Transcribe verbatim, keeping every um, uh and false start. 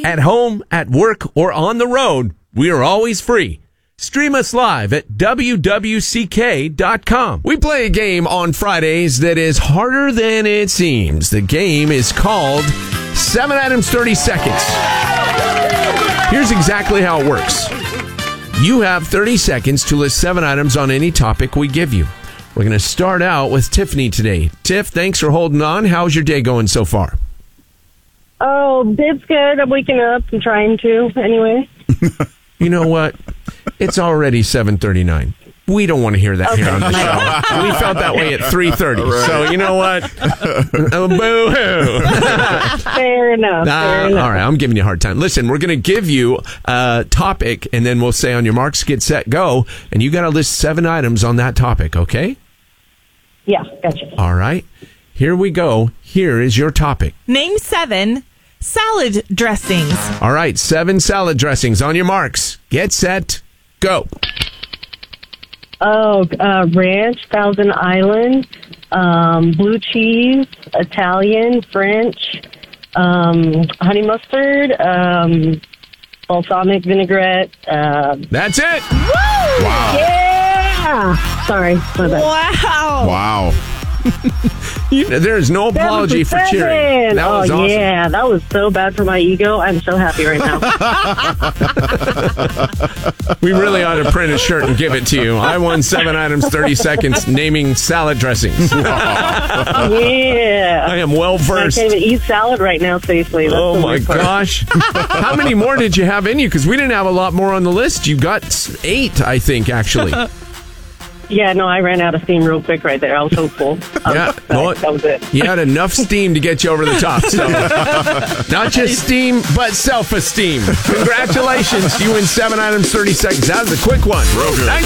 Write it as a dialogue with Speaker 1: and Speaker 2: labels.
Speaker 1: At home, at work, or on the road, we are always free. Stream us live at w w c k dot com. We play a game on Fridays that is harder than it seems. The game is called seven items, thirty seconds. Here's exactly how it works. You have thirty seconds to list seven items on any topic we give you. We're going to start out with Tiffany today. Tiff, thanks for holding on. How's your day going so far?
Speaker 2: Oh, it's good. I'm waking up. I'm trying to, anyway.
Speaker 1: You know what? It's already seven thirty-nine. We don't want to hear that okay. here on the show. We felt that way at three thirty. Right. So, you know what? Boo-hoo.
Speaker 2: Fair enough.
Speaker 1: Uh,
Speaker 2: fair enough.
Speaker 1: All right, I'm giving you a hard time. Listen, we're going to give you a topic, and then we'll say on your marks, get set, go, and you got to list seven items on that topic, okay?
Speaker 2: Yeah, gotcha.
Speaker 1: All right. Here we go. Here is your topic.
Speaker 3: Name seven salad dressings.
Speaker 1: All right, seven salad dressings. On your marks, get set, go.
Speaker 2: Oh, uh, ranch, Thousand Island, um, blue cheese, Italian, French, um, honey mustard, um, balsamic vinaigrette. Uh,
Speaker 1: That's it.
Speaker 3: Woo!
Speaker 4: Wow.
Speaker 2: Yeah. Sorry. My bad.
Speaker 3: Wow.
Speaker 4: Wow.
Speaker 1: You, there's no apology for cheering. That was
Speaker 2: oh,
Speaker 1: awesome.
Speaker 2: yeah. That was so bad for my ego. I'm so happy right now.
Speaker 1: We really ought to print a shirt and give it to you. I won seven items, thirty seconds, naming salad dressings.
Speaker 2: Yeah.
Speaker 1: I am well
Speaker 2: I
Speaker 1: versed.
Speaker 2: can't even eat salad right now safely. That's
Speaker 1: Oh,
Speaker 2: the
Speaker 1: my
Speaker 2: weird part.
Speaker 1: gosh. How many more did you have in you? Because we didn't have a lot more on the list. You got eight, I think, actually.
Speaker 2: Yeah, no, I ran out of steam real quick right there. I was hopeful. I
Speaker 1: Yeah,
Speaker 2: was,
Speaker 1: well,
Speaker 2: that was it.
Speaker 1: You had enough steam to get you over the top. So, not just steam, but self-esteem. Congratulations. You win seven items, thirty seconds. That was a quick one.
Speaker 4: Real good.
Speaker 1: Thanks